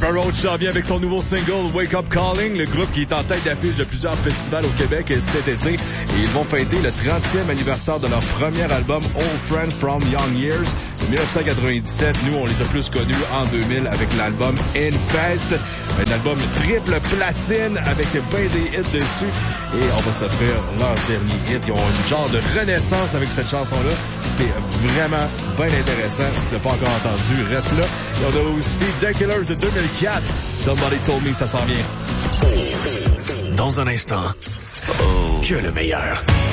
Roach s'en vient avec son nouveau single Wake Up Calling, le groupe qui est en tête d'affiche de plusieurs festivals au Québec cet été. Et ils vont fêter le 30e anniversaire de leur premier album Old Friend from Young Years de 1997. Nous, on les a plus connus en 2000 avec l'album Infest, un album triple platine avec ben des hits dessus. Et on va s'offrir leur dernier hit. Ils ont une genre de renaissance avec cette chanson-là. C'est vraiment bien intéressant. Si tu n'as pas encore entendu, reste là. Et on a aussi The Killers de 2004. Somebody Told Me, ça s'en vient. Dans un instant, que le meilleur.